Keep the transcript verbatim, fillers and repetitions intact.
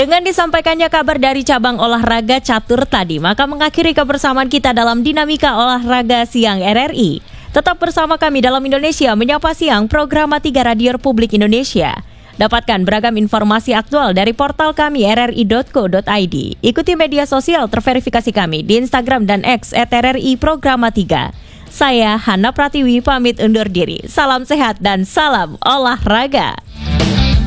Dengan disampaikannya kabar dari cabang olahraga catur tadi, maka mengakhiri kebersamaan kita dalam Dinamika Olahraga Siang R R I. Tetap bersama kami dalam Indonesia Menyapa Siang, program tiga Radio Republik Indonesia. Dapatkan beragam informasi aktual dari portal kami r r i dot co dot i d. Ikuti media sosial terverifikasi kami di Instagram dan X at r r i programa tiga. Saya Hana Pratiwi pamit undur diri. Salam sehat dan salam olahraga.